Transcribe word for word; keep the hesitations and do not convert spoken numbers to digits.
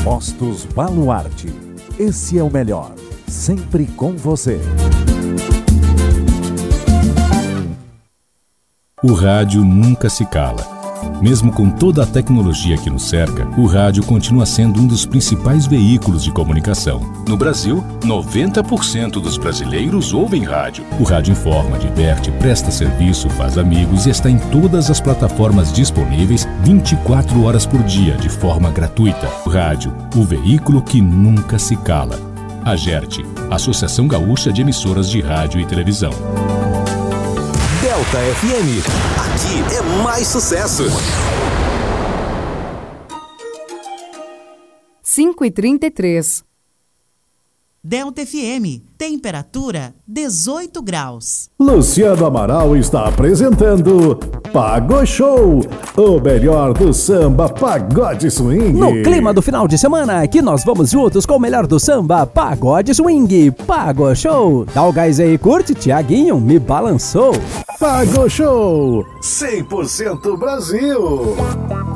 Postos Baluarte. Esse é o melhor. Sempre com você. O rádio nunca se cala. Mesmo com toda a tecnologia que nos cerca, o rádio continua sendo um dos principais veículos de comunicação. No Brasil, noventa por cento dos brasileiros ouvem rádio. O rádio informa, diverte, presta serviço, faz amigos e está em todas as plataformas disponíveis vinte e quatro horas por dia, de forma gratuita. O rádio, o veículo que nunca se cala. AGERT, Associação Gaúcha de Emissoras de Rádio e Televisão. Delta F M, aqui é mais sucesso. cinco e trinta e três. Delta F M, temperatura dezoito graus. Luciano Amaral está apresentando Pago Show, o melhor do samba pagode swing. No clima do final de semana, aqui nós vamos juntos com o melhor do samba pagode swing. Pago Show. Dá o gás aí, curte, Tiaguinho me balançou. Pago Show, cem por cento Brasil.